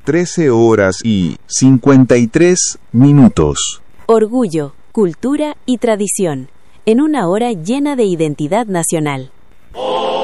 13:53. Orgullo, cultura y tradición, en una hora llena de identidad nacional.